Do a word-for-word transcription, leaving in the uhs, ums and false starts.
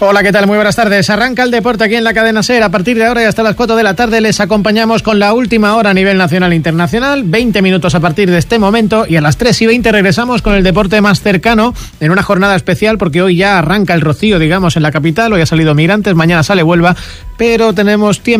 Hola, ¿qué tal? Muy buenas tardes. Arranca el deporte aquí en la cadena SER. A partir de ahora y hasta las cuatro de la tarde les acompañamos con la última hora a nivel nacional e internacional. veinte minutos a partir de este momento y a las tres y veinte regresamos con el deporte más cercano en una jornada especial porque hoy ya arranca el rocío, digamos, en la capital. Hoy ha salido Migrantes, mañana sale Huelva, pero tenemos tiempo